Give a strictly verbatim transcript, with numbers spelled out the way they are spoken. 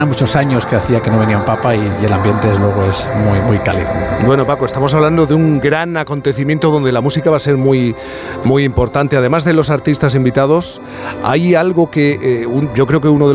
muchos años que hacía que no venía un papa y, y el ambiente desde luego es muy, muy cálido. Bueno, Paco, estamos hablando de un gran acontecimiento donde la música va a ser muy, muy importante. Además de los artistas invitados, hay algo que eh, un, yo creo que uno de